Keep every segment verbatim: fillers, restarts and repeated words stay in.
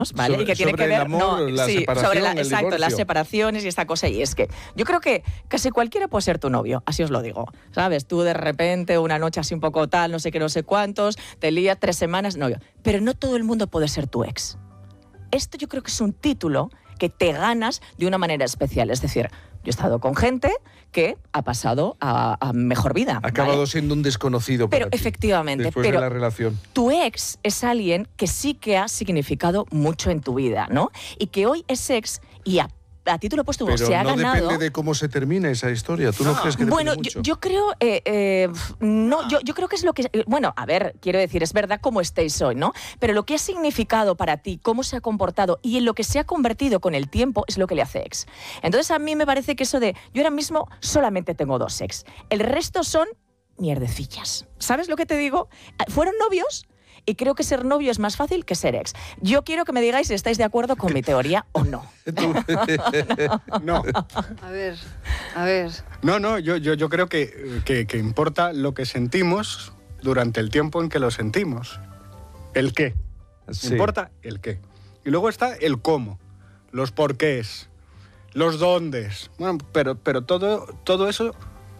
¿vale? Sobre, y que tiene sobre que ver el amor, no, la sí, separación, sobre la, el exacto, divorcio. las separaciones y esta cosa. Y es que yo creo que casi cualquiera puede ser tu novio, así os lo digo, ¿sabes? Tú de repente una noche así un poco tal, no sé qué, no sé cuántos, te lías tres semanas, novio. Pero no todo el mundo puede ser tu ex. Esto yo creo que es un título que te ganas de una manera especial. Es decir, yo he estado con gente que ha pasado a, a mejor vida. Ha acabado ¿vale? siendo un desconocido para Pero ti, efectivamente, después pero de la relación. Tu ex es alguien que sí que ha significado mucho en tu vida, ¿no? Y que hoy es ex y a, a título póstumo Pero se ha no ganado... depende de cómo se termine esa historia. ¿Tú no, no crees que depende Bueno, mucho? yo, yo creo... Eh, eh, no, yo, yo creo que es lo que... Bueno, a ver, quiero decir, es verdad cómo estéis hoy, ¿no? Pero lo que ha significado para ti, cómo se ha comportado y en lo que se ha convertido con el tiempo es lo que le hace ex. Entonces a mí me parece que eso de... Yo ahora mismo solamente tengo dos ex. El resto son mierdecillas. ¿Sabes lo que te digo? Fueron novios... Y creo que ser novio es más fácil que ser ex. Yo quiero que me digáis si estáis de acuerdo con mi teoría o no. No. A ver, a ver. No, no, yo, yo, yo creo que, que, que importa lo que sentimos durante el tiempo en que lo sentimos. El qué. Sí. Importa el qué. Y luego está el cómo, los porqués, los dóndes. Bueno, pero, pero todo, todo eso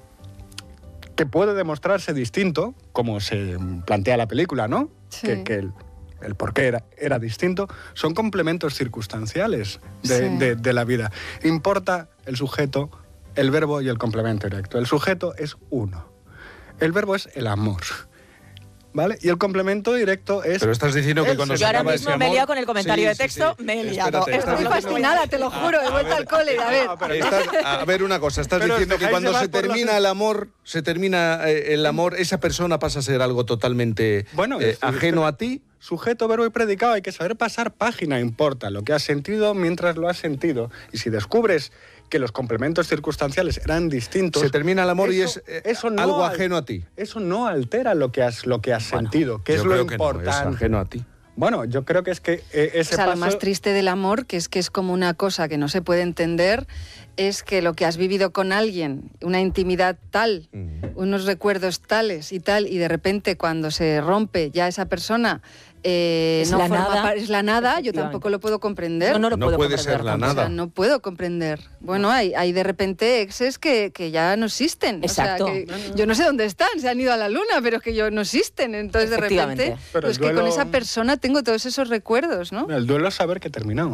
que puede demostrarse distinto, como se plantea la película, ¿no? Sí. Que, que el, el por qué era, era distinto, son complementos circunstanciales de, Sí. de, de la vida. Importa el sujeto, el verbo y el complemento directo. El sujeto es uno. El verbo es el amor. ¿Vale? Y el complemento directo es... Pero estás diciendo que el cuando se Yo ahora acaba mismo ese me he amor- liado con el comentario Sí, de sí, texto, sí. me he liado. Espérate, Esto estás Estoy es lo que diciendo- fascinada, te lo juro, he vuelto al cole, a ver. No, pero- Estás- a ver una cosa, estás Pero os diciendo que dejáis cuando llevar se por los- termina el amor, se termina eh, el amor, esa persona pasa a ser algo totalmente Bueno, eh, es- ajeno a ti. Sujeto, verbo y predicado, hay que saber pasar página, importa lo que has sentido mientras lo has sentido. Y si descubres que los complementos circunstanciales eran distintos... Se termina el amor y eso- es eh, eso no algo al- ajeno a ti. Eso no altera lo que has, lo que has Bueno, sentido, que yo es lo creo que no, es importante. ajeno a ti. Bueno, yo creo que es que eh, ese O sea, paso... lo más triste del amor, que es que es como una cosa que no se puede entender, es que lo que has vivido con alguien, una intimidad tal, Ujú. unos recuerdos tales y tal, y de repente cuando se rompe ya esa persona, eh, Es no la forma nada. par- es la nada, yo Efectivamente. tampoco lo puedo comprender. Yo no lo No puedo puede comprender ser la tampoco. O sea, nada. no puedo comprender. Bueno, hay, hay de repente exes que, que ya no existen. Exacto. O sea, que yo no sé dónde están, se han ido a la luna, pero es que yo no existen. Entonces, de Efectivamente. repente, Pero pues el que con duelo- esa persona tengo todos esos recuerdos, ¿no? El duelo es saber que terminó.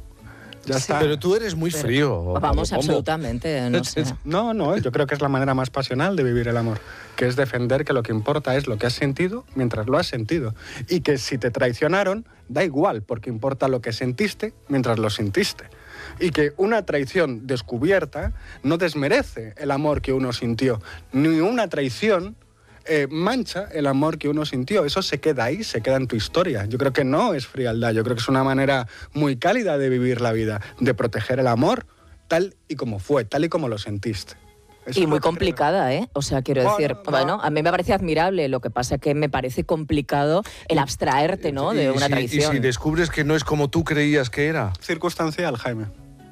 Ya Sí. está. Pero tú eres muy frío. Vamos, Pombo. absolutamente, no sé. No, no, yo creo que es la manera más pasional de vivir el amor, que es defender que lo que importa es lo que has sentido mientras lo has sentido. Y que si te traicionaron, da igual, porque importa lo que sentiste mientras lo sentiste. Y que una traición descubierta no desmerece el amor que uno sintió, ni una traición eh, mancha el amor que uno sintió. Eso se queda ahí, se queda en tu historia. Yo creo que no es frialdad, yo creo que es una manera muy cálida de vivir la vida, de proteger el amor tal y como fue, tal y como lo sentiste. Eso Y es muy lo que creo. complicada, ¿eh? O sea, quiero Bueno, decir, no. bueno, a mí me parece admirable, lo que pasa que me parece complicado el abstraerte, ¿no?, de Y una si- traición. Y si descubres que no es como tú creías que era. Circunstancial, Jaime.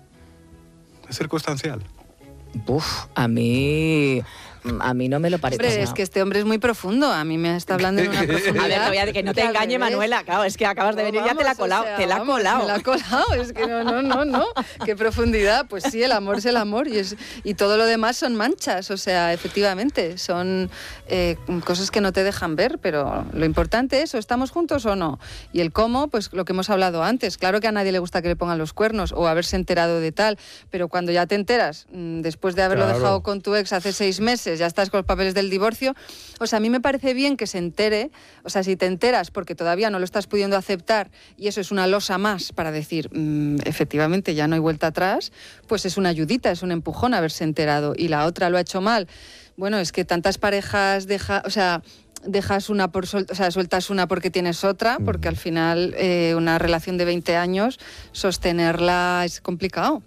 Es circunstancial. Uf, a mí... A mí no me lo parece. Hombre, o es sea. que este hombre es muy profundo. A mí me está hablando en una profundidad. A ver, te voy a- que no te al engañe, revés. Manuela. Claro, es que acabas de No, venir y ya te la ha vamos, colado. o sea, te la ha vamos, colado. Me la ha colado. Es que no, no, no, no. Qué profundidad. Pues sí, el amor es el amor. Y, es, y todo lo demás son manchas. O sea, efectivamente, son eh, cosas que no te dejan ver. Pero lo importante es, o estamos juntos o no. Y el cómo, pues lo que hemos hablado antes. Claro que a nadie le gusta que le pongan los cuernos o haberse enterado de tal. Pero cuando ya te enteras, mm, después de haberlo Claro. dejado con tu ex hace seis meses, ya estás con los papeles del divorcio. O sea, a mí me parece bien que se entere, o sea, si te enteras porque todavía no lo estás pudiendo aceptar y eso es una losa más para decir, mmm, efectivamente ya no hay vuelta atrás, pues es una ayudita, es un empujón haberse enterado. Y la otra lo ha hecho mal. Bueno, es que tantas parejas deja, o sea, dejas una por sol- o sea, sueltas una porque tienes otra, porque al final eh, una relación de veinte años, sostenerla es complicado.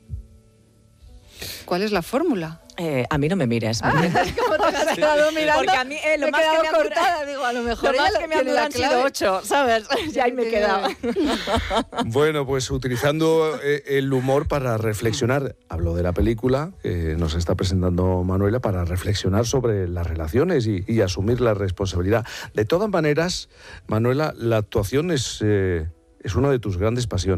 ¿Cuál es la fórmula? Eh, a mí no me mires. ¿Cómo te has quedado mirando? Porque a mí, eh, lo me he más que quedado me han durado- cortada, digo, a lo mejor Lo más ella que me han tiene la durado han sido clave. ocho, ¿sabes? Ya ahí me he quedado. Bueno, pues utilizando eh, el humor para reflexionar, hablo de la película que nos está presentando Manuela, para reflexionar sobre las relaciones y, y asumir la responsabilidad. De todas maneras, Manuela, la actuación es, eh, es una de tus grandes pasiones.